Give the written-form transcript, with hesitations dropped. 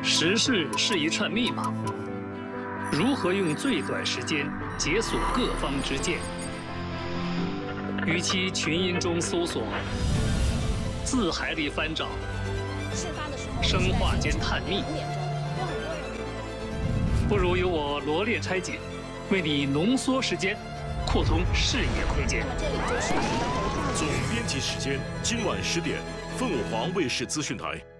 时事是一串密码，如何用最短时间解锁各方之见？与其群音中搜索，字海里翻找，生化间探秘，不如由我罗列拆解，为你浓缩时间，扩通视野空间。 总编辑时间，今晚10点，凤凰卫视资讯台。